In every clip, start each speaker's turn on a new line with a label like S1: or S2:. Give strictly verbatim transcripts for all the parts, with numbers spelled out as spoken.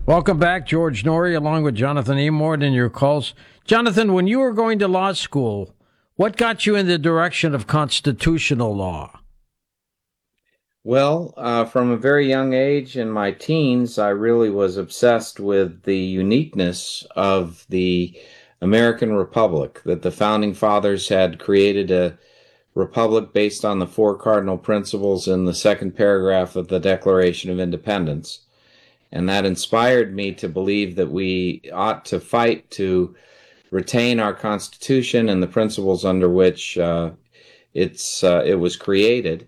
S1: Welcome back, George Norrie, along with Jonathan Emord in your calls. Jonathan, when you were going to law school, what got you in the direction of constitutional law?
S2: Well, uh, from a very young age in my teens, I really was obsessed with the uniqueness of the American Republic, that the Founding Fathers had created a republic based on the four cardinal principles in the second paragraph of the Declaration of Independence. And that inspired me to believe that we ought to fight to retain our Constitution and the principles under which uh, it's uh, it was created.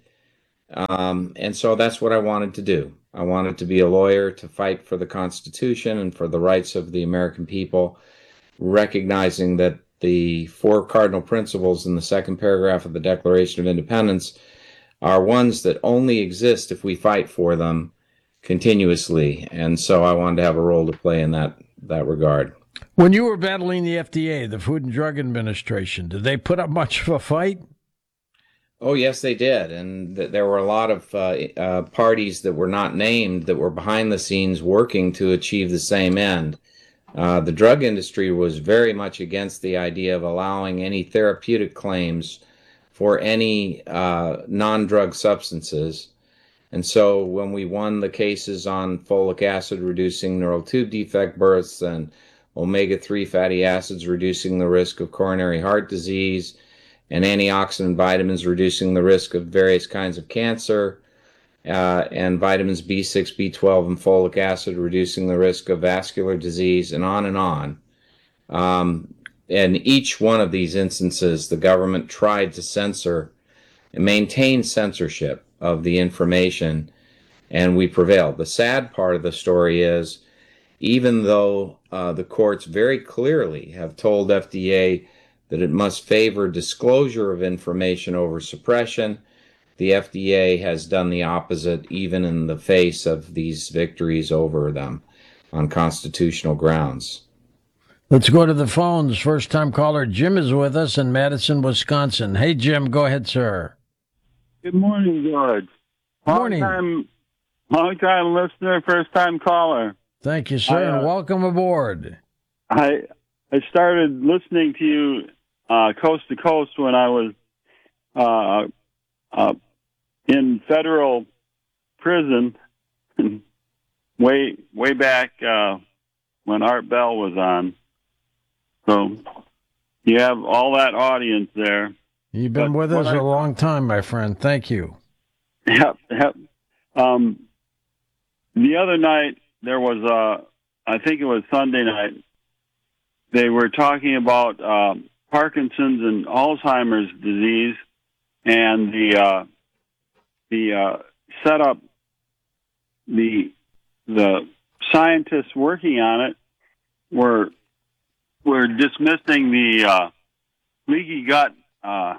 S2: Um, and so that's what I wanted to do. I wanted to be a lawyer to fight for the Constitution and for the rights of the American people, recognizing that the four cardinal principles in the second paragraph of the Declaration of Independence are ones that only exist if we fight for them continuously. And so I wanted to have a role to play in that, that regard.
S1: When you were battling the F D A, the Food and Drug Administration, did they put up much of a fight?
S2: Oh, yes, they did. And th- there were a lot of uh, uh, parties that were not named that were behind the scenes working to achieve the same end. Uh, the drug industry was very much against the idea of allowing any therapeutic claims for any uh, non-drug substances. And so when we won the cases on folic acid reducing neural tube defect births and omega three fatty acids reducing the risk of coronary heart disease, and antioxidant vitamins reducing the risk of various kinds of cancer, uh, and vitamins B six, B twelve, and folic acid reducing the risk of vascular disease, and on and on. Um, in each one of these instances, the government tried to censor and maintain censorship of the information, and we prevailed. The sad part of the story is, even though uh, the courts very clearly have told F D A that it must favor disclosure of information over suppression, the F D A has done the opposite, even in the face of these victories over them on constitutional grounds.
S1: Let's go to the phones. First-time caller Jim is with us in Madison, Wisconsin. Hey, Jim, go ahead, sir.
S3: Good morning, George.
S1: Morning.
S3: Long time, long time listener, first time caller.
S1: Thank you, sir,
S3: I, uh,
S1: and welcome aboard.
S3: I I started listening to you uh, coast to coast when I was uh, uh, in federal prison, way way back uh, when Art Bell was on. So you have all that audience there.
S1: You've been
S3: But
S1: with us
S3: what I-
S1: a long time, my friend. Thank you.
S3: Yep, yep. Um, the other night there was uh, I think it was Sunday night. They were talking about uh, Parkinson's and Alzheimer's disease, and the uh, the uh, setup. The the scientists working on it were were dismissing the uh, leaky gut uh,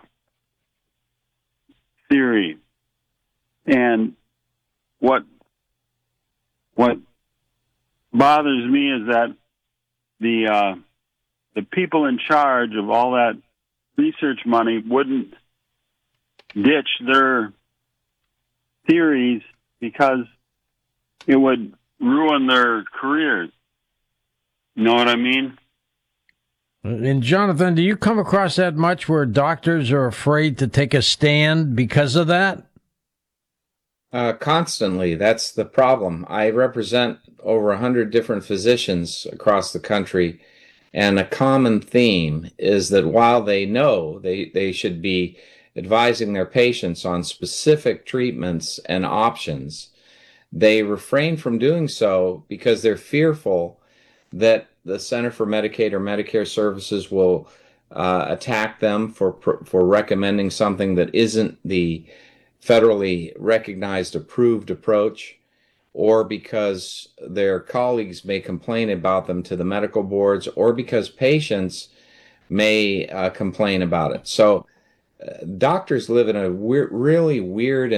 S3: theory, and what what bothers me is that the uh, the people in charge of all that research money wouldn't ditch their theories because it would ruin their careers. You know what I mean?
S1: And Jonathan, do you come across that much where doctors are afraid to take a stand because of that?
S2: Uh, constantly. That's the problem. I represent over a hundred different physicians across the country, and a common theme is that while they know they, they should be advising their patients on specific treatments and options, they refrain from doing so because they're fearful that the Center for Medicaid or Medicare Services will uh, attack them for for recommending something that isn't the federally recognized approved approach, or because their colleagues may complain about them to the medical boards, or because patients may uh, complain about it. So uh, doctors live in a weir- really weird